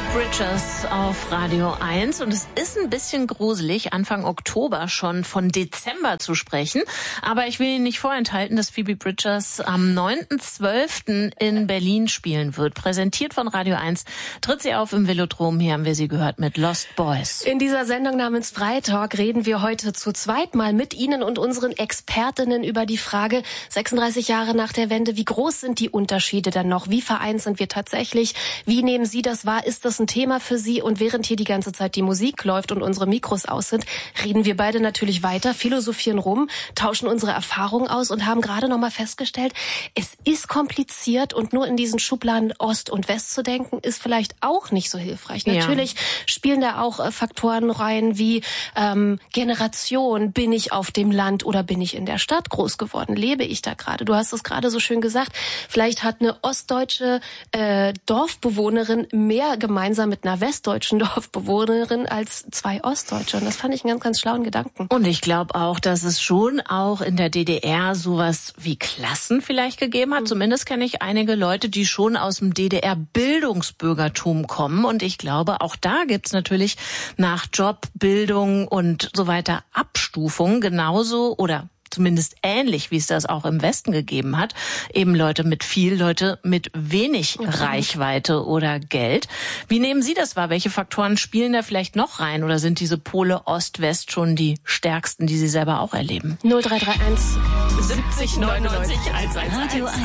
Bridgers auf Radio 1 und es ist ein bisschen gruselig, Anfang Oktober schon von Dezember zu sprechen, aber ich will Ihnen nicht vorenthalten, dass Phoebe Bridgers am 9.12. in Berlin spielen wird. Präsentiert von Radio 1 tritt sie auf im Velodrom, hier haben wir sie gehört mit Lost Boys. In dieser Sendung namens Freitalk reden wir heute zu zweit mal mit Ihnen und unseren Expertinnen über die Frage, 36 Jahre nach der Wende, wie groß sind die Unterschiede dann noch? Wie vereint sind wir tatsächlich? Wie nehmen Sie das wahr? Ist das ein Thema für Sie? Und während hier die ganze Zeit die Musik läuft und unsere Mikros aus sind, reden wir beide natürlich weiter, philosophieren rum, tauschen unsere Erfahrungen aus und haben gerade noch mal festgestellt, es ist kompliziert und nur in diesen Schubladen Ost und West zu denken, ist vielleicht auch nicht so hilfreich. Ja. Natürlich spielen da auch Faktoren rein wie Generation. Bin ich auf dem Land oder bin ich in der Stadt groß geworden? Lebe ich da gerade? Du hast es gerade so schön gesagt. Vielleicht hat eine ostdeutsche Dorfbewohnerin mehr gemeinsam mit einer westdeutschen Dorfbewohnerin als zwei Ostdeutsche. Und das fand ich einen ganz, ganz schlauen Gedanken. Und ich glaube auch, dass es schon auch in der DDR sowas wie Klassen vielleicht gegeben hat. Zumindest kenne ich einige Leute, die schon aus dem DDR-Bildungsbürgertum kommen. Und ich glaube, auch da gibt's natürlich nach Job, Bildung und so weiter Abstufungen genauso oder zumindest ähnlich, wie es das auch im Westen gegeben hat. Eben Leute mit viel, Leute mit wenig Reichweite oder Geld. Wie nehmen Sie das wahr? Welche Faktoren spielen da vielleicht noch rein? Oder sind diese Pole Ost-West schon die stärksten, die Sie selber auch erleben? 0331 70 99 111. Radio 1.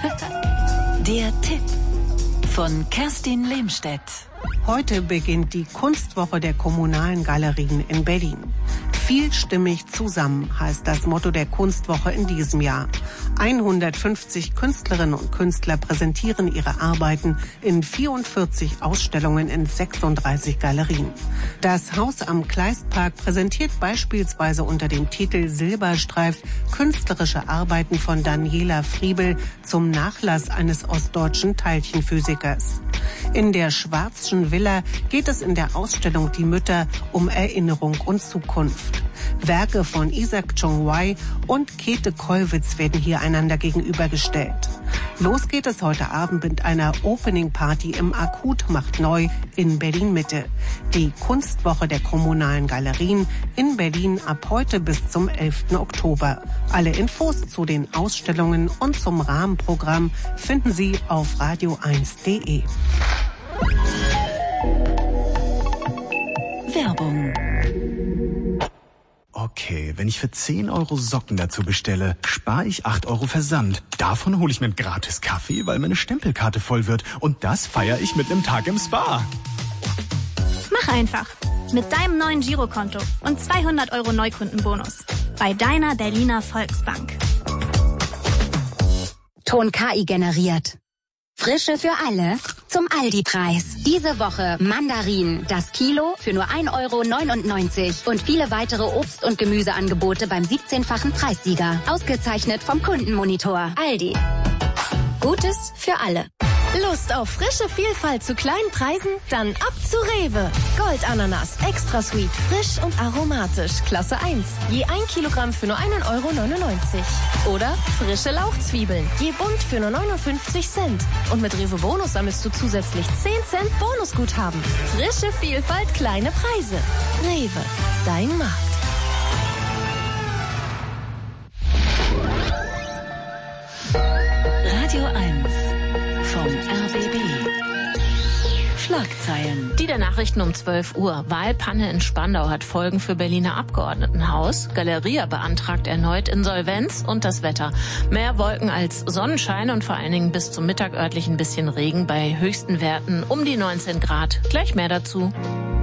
Der Tipp von Kerstin Lehmstedt. Heute beginnt die Kunstwoche der kommunalen Galerien in Berlin. Vielstimmig zusammen heißt das Motto der Kunstwoche in diesem Jahr. 150 Künstlerinnen und Künstler präsentieren ihre Arbeiten in 44 Ausstellungen in 36 Galerien. Das Haus am Kleistpark präsentiert beispielsweise unter dem Titel Silberstreif künstlerische Arbeiten von Daniela Friebel zum Nachlass eines ostdeutschen Teilchenphysikers. In der Schwarzschen Villa geht es in der Ausstellung Die Mütter um Erinnerung und Zukunft. Werke von Isaac Chong-wai und Käthe Kollwitz werden hier einander gegenübergestellt. Los geht es heute Abend mit einer Opening-Party im Akut macht neu in Berlin-Mitte. Die Kunstwoche der kommunalen Galerien in Berlin ab heute bis zum 11. Oktober. Alle Infos zu den Ausstellungen und zum Rahmenprogramm finden Sie auf radio1.de. Werbung. Okay, wenn ich für 10 Euro Socken dazu bestelle, spare ich 8 Euro Versand. Davon hole ich mir einen gratis Kaffee, weil meine Stempelkarte voll wird. Und das feiere ich mit einem Tag im Spa. Mach einfach. Mit deinem neuen Girokonto und 200 Euro Neukundenbonus. Bei deiner Berliner Volksbank. Ton KI generiert. Frische für alle zum Aldi-Preis. Diese Woche Mandarinen, das Kilo für nur 1,99 € und viele weitere Obst- und Gemüseangebote beim 17-fachen Preissieger. Ausgezeichnet vom Kundenmonitor. Aldi. Gutes für alle. Lust auf frische Vielfalt zu kleinen Preisen? Dann ab zu Rewe. Goldananas, extra sweet, frisch und aromatisch, Klasse 1. Je 1 Kilogramm für nur 1,99 € Oder frische Lauchzwiebeln, je bunt für nur 59 Cent. Und mit Rewe Bonus sammelst du zusätzlich 10 Cent Bonusguthaben. Frische Vielfalt, kleine Preise. Rewe, dein Markt. Radio 1 vom RBB. Schlagzeilen. Die der Nachrichten um 12 Uhr. Wahlpanne in Spandau hat Folgen für Berliner Abgeordnetenhaus. Galeria beantragt erneut Insolvenz und das Wetter. Mehr Wolken als Sonnenschein und vor allen Dingen bis zum Mittag örtlich ein bisschen Regen bei höchsten Werten um die 19 Grad. Gleich mehr dazu.